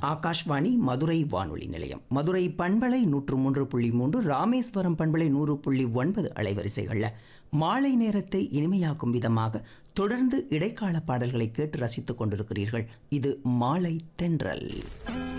ஆகாஷ்வாணி மதுரை வானொலி நிலையம், மதுரை பண்பலை 103.3, ராமேஸ்வரம் பண்பலை 100.9 அலைவரிசைகளில் மாலை நேரத்தை இனிமையாக்கும் விதமாக தொடர்ந்து இடைக்கால பாடல்களை கேட்டு ரசித்துக் கொண்டிருக்கிறீர்கள். இது மாலை தென்றல்.